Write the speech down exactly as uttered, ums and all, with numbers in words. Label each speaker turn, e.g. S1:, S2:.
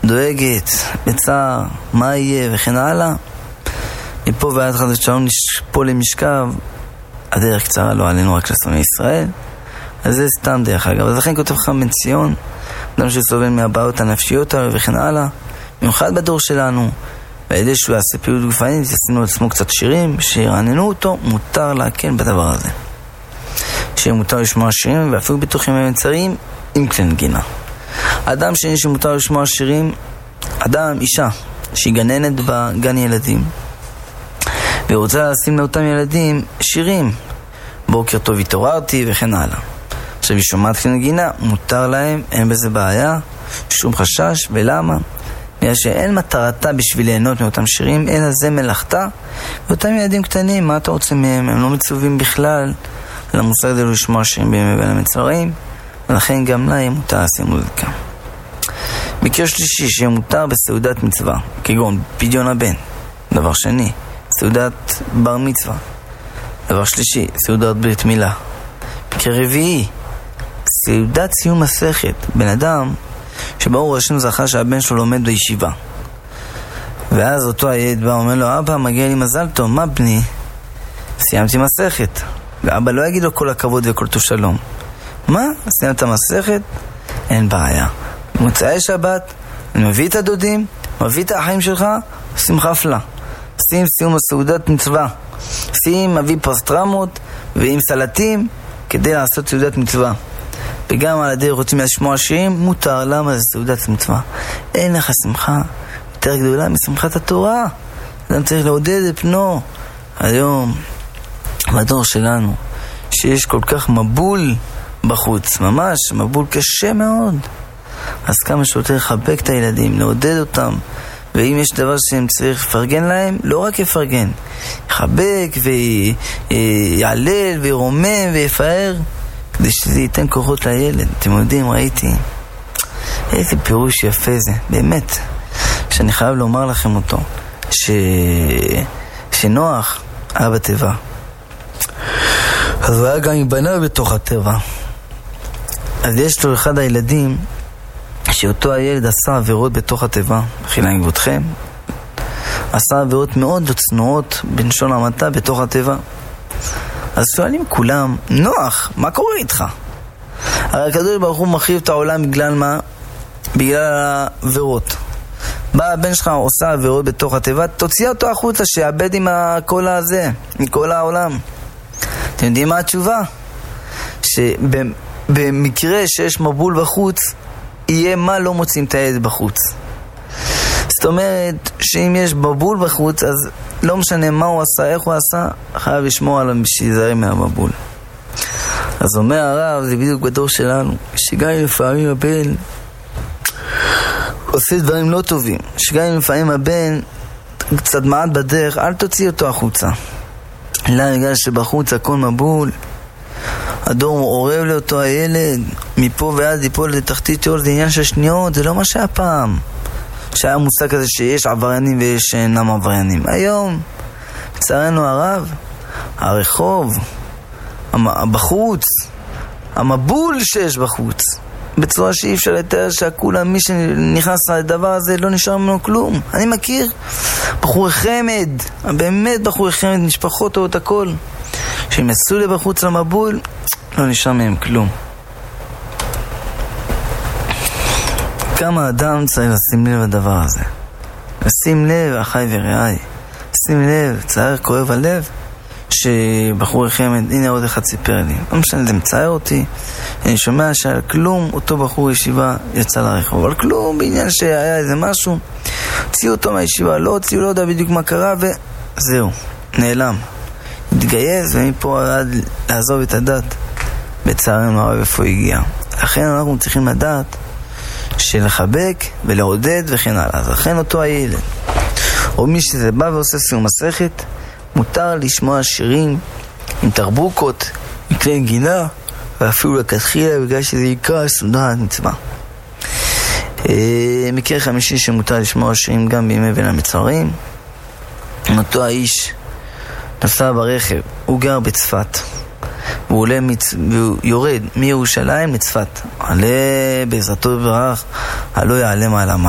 S1: דואגת, בצער, מה יהיה וכן הלאה. מפה ועד חדש שלום נשפול למשכב, הדרך קצרה לא עלינו רק לשונאי ישראל, אז זה סתם דרך אגב. אז לכן כותב חכם בן ציון, אדם שסובל מהבעיות הנפשיות האלה וכן הלאה, במיוחד בדור שלנו, ועל ידי שהוא יעשה פעילות גופנית, יעשינו לעצמו קצת שירים, שירעננו אותו, מותר להקל בדבר הזה. שמותר לשמוע שירים, ואפילו בתוך ימי מצרים, עם כלי נגינה. אדם שני שמותר לשמוע שירים, אדם, אישה, שהיא גננת בגן ילדים, ורוצה לשים לאותם ילדים שירים, בוקר טוב התעוררתי וכן הלאה. עכשיו היא שומעת כלי נגינה, מותר להם, אין בזה בעיה, שום חשש, ולמה? בגלל שאין מטרתה בשביל ליהנות מאותם שירים, אלא זה מלאכתה, ואותם ילדים קטנים, מה אתה רוצה מהם? הם לא מצווים בכלל על המושג הזה לשמוע שירים בימי בין המצרים, ולכן גם להם מותר לשים מוזיקה. מקרה שלישי, שיהיה מותר בסעודת מצווה, כגון פדיון הבן. דבר שני, סעודת בר מצווה. דבר שלישי, סעודת ברית מילה. מקרה רביעי, סעודת סיום מסכת. בן אדם שברור השם זכה שהבן שלו לומד בישיבה, ואז אותו הילד בא אומר לו, אבא, מגיע לי מזל טוב, מה בני? סיימתי מסכת. ואבא לא יגיד לו כל הכבוד וכל טוב שלום. מה? סיימת מסכת? אין בעיה. מוצאי שבת, אני מביא את הדודים, מביא את האחים שלך, עושים חפלה. עושים סיום הסעודת מצווה. עושים, מביא פסטרמות ועם סלטים כדי לעשות סעודת מצווה. וגם על ידי רוצים לשמוע שירים, מותר. למה זה סעודת מצווה? אין לך שמחה יותר גדולה משמחת התורה. אדם צריך לעודד את פנו. היום, בדור שלנו, שיש כל כך מבול בחוץ, ממש מבול קשה מאוד, אז כמה שיותר לחבק את הילדים, לעודד אותם, ואם יש דבר שהם צריך לפרגן להם, לא רק יפרגן, יחבק ויעלל וירומם ויפאר, כדי שזה ייתן כוחות לילד. אתם יודעים, ראיתי איזה פירוש יפה זה, באמת, שאני חייב לומר לכם אותו, ש... שנוח היה בטבע, אז הוא היה גם עם בניו בתוך הטבע. אז יש לו אחד הילדים שאותו הילד עשה עבירות בתוך הטבע, בחילה נגבותכם, עשה עבירות מאוד צנועות בלשון המעטה בתוך הטבע. אז שואלים כולם, נוח, מה קורה איתך? הרי הקדוש ברוך הוא מחריב את העולם בגלל מה? בגלל העבירות. בא הבן שלך עושה עבירות בתוך הטבע, תוציא אותו החוצה שיאבד עם כל הזה, עם כל העולם. אתם יודעים מה התשובה? שבמקרה שיש מבול בחוץ, יהיה מה לא מוצאים את הילד בחוץ. זאת אומרת שאם יש מבול בחוץ, אז לא משנה מה הוא עשה, איך הוא עשה, חייב לשמור עליו שיזהר מהמבול. אז אומר הרב, זה בדיוק בדור שלנו, שגם לפעמים הבן עושה דברים לא טובים, שגם לפעמים הבן קצת מעט בדרך, אל תוציא אותו החוצה. לרגע שבחוץ הכל מבול, הדור עורב לאותו הילד, מפה ועד ליפול לתחתית יול, זה עניין של שניות, זה לא מה שהיה פעם. שהיה מושג כזה שיש עבריינים ויש אינם עבריינים. היום, לצערנו הרב, הרחוב, בחוץ, המבול שיש בחוץ, בצורה שאי אפשר לתאר שהכולם, מי שנכנס לדבר הזה לא נשאר ממנו כלום. אני מכיר בחורי חמד, באמת בחורי חמד, משפחות או את הכל, שהם יצאו לבחוץ למבול, לא נשאר מהם כלום. כמה אדם צריך לשים לב לדבר הזה. לשים לב, אחי ורעי, שים לב, צער כואב הלב, שבחורי חמד, הנה עוד אחד סיפר לי, לא משנה, זה מצער אותי, אני שומע שעל כלום אותו בחור ישיבה יצא לרחוב, על כלום, בעניין שהיה איזה משהו, הוציאו אותו מהישיבה, לא הוציאו, לא יודע בדיוק מה קרה, וזהו, נעלם, התגייס, ומפה עד לעזוב את הדת, בצערנו הרב איפה הגיע. לכן אנחנו צריכים לדעת שלחבק ולעודד וכן הלאה. אז לכן אותו הילד או מי שזה בא ועושה סיום מסכת, מותר לשמוע שירים עם תרבוקות, עם כלי נגינה, ואפילו לכתחילה, בגלל שזה יקרא סעודת מצווה. מקרה חמישי שמותר לשמוע שירים גם בימי בין המצרים. אותו האיש נסע ברכב, הוא גר בצפת, והוא עולה מצ... והוא יורד מירושלים לצפת, עלה בעזרתו וברך, הלא יעלה מעלה.